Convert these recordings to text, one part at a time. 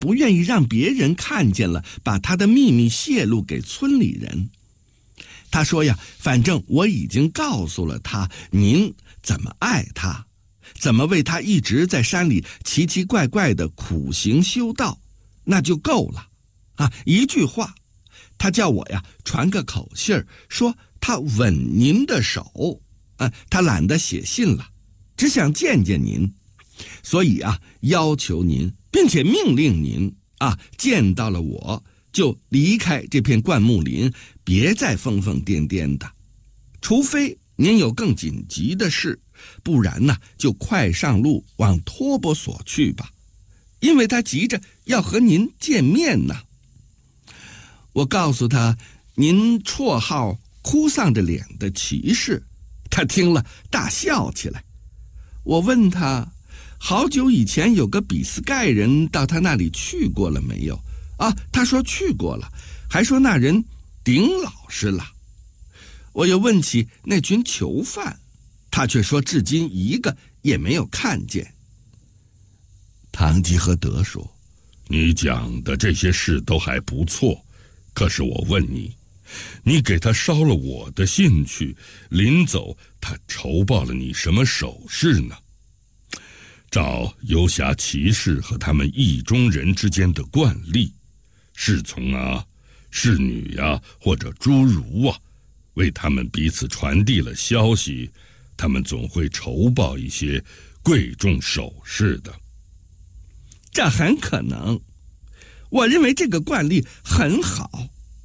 不愿意让别人看见了，把他的秘密泄露给村里人。他说呀，反正我已经告诉了他您怎么爱他，怎么为他一直在山里奇奇怪怪的苦行修道，那就够了啊！一句话，他叫我呀传个口信儿，说他吻您的手，他懒得写信了，只想见见您，所以啊，要求您，并且命令您啊，见到了我就离开这片灌木林，别再疯疯癫癫的，除非您有更紧急的事，不然呢，就快上路往托钵所去吧，因为他急着要和您见面呢。我告诉他，您绰号哭丧着脸的骑士，他听了大笑起来。我问他，好久以前有个比斯盖人到他那里去过了没有？啊，他说去过了，还说那人顶老实了。我又问起那群囚犯，他却说至今一个也没有看见。 堂吉诃德说，你讲的这些事都还不错，可是我问你，你给他捎了我的信去，临走他酬报了你什么首饰呢？照游侠骑士和他们意中人之间的惯例，侍从啊、侍女啊或者诸如啊，为他们彼此传递了消息，他们总会酬报一些贵重首饰的。 这很可能，我认为这个惯例很好。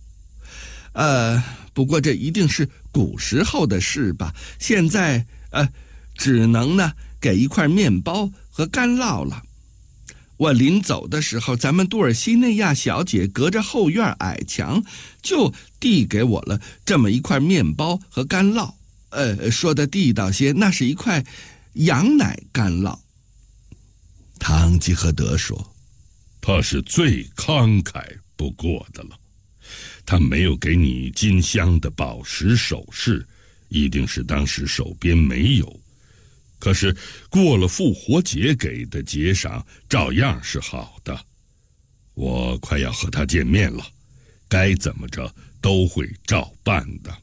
不过这一定是古时候的事吧，现在只能呢给一块面包和干酪了。我临走的时候，咱们杜尔西内亚小姐隔着后院矮墙就递给我了这么一块面包和干酪，说的地道些，那是一块羊奶干酪。 堂吉诃德说，他是最慷慨不过的了，他没有给你金镶的宝石首饰，一定是当时手边没有，可是过了复活节给的节赏照样是好的。我快要和他见面了，该怎么着都会照办的。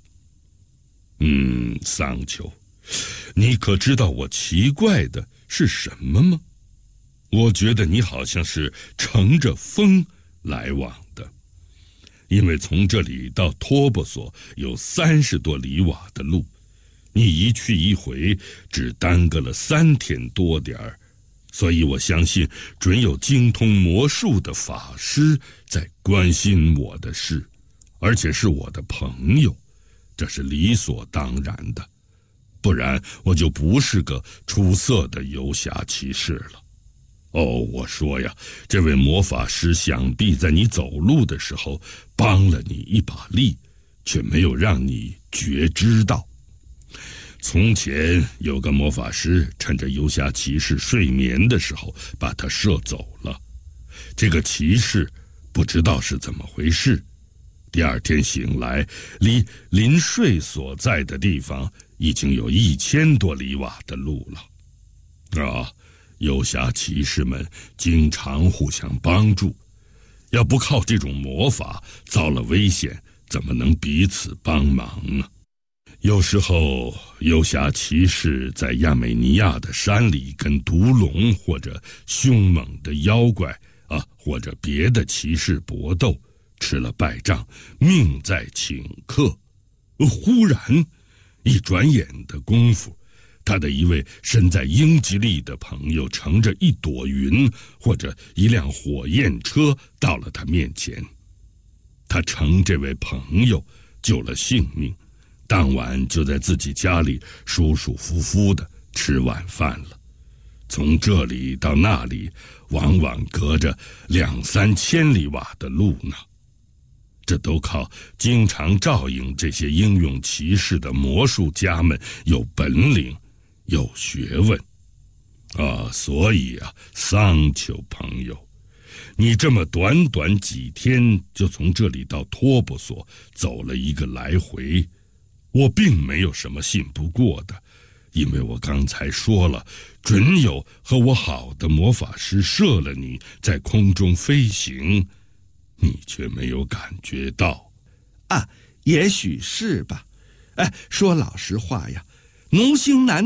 桑丘，你可知道我奇怪的是什么吗？我觉得你好像是乘着风来往的，因为从这里到托钵所有30多里瓦的路，你一去一回只耽搁了3天多点儿，所以我相信准有精通魔术的法师在关心我的事，而且是我的朋友，这是理所当然的，不然我就不是个出色的游侠骑士了。我说呀，这位魔法师想必在你走路的时候帮了你一把力，却没有让你觉知到。从前有个魔法师趁着游侠骑士睡眠的时候把他射走了，这个骑士不知道是怎么回事，第二天醒来，离临睡所在的地方已经有1000多里瓦的路了。游侠骑士们经常互相帮助，要不靠这种魔法，遭了危险怎么能彼此帮忙呢？有时候游侠骑士在亚美尼亚的山里跟毒龙或者凶猛的妖怪或者别的骑士搏斗，吃了败仗，命在顷刻。忽然一转眼的功夫，他的一位身在英吉利的朋友乘着一朵云或者一辆火焰车到了他面前，他乘这位朋友救了性命，当晚就在自己家里舒舒服服地吃晚饭了。从这里到那里往往隔着2-3千里瓦的路呢，这都靠经常照应这些英勇骑士的魔术家们有本领有学问所以桑丘朋友，你这么短短几天就从这里到托钵所走了一个来回，我并没有什么信不过的， 因为我刚才说了，准有和我好的魔法师射了你，在空中飞行，你却没有感觉到。 啊，也许是吧。哎，说老实话呀，奴星男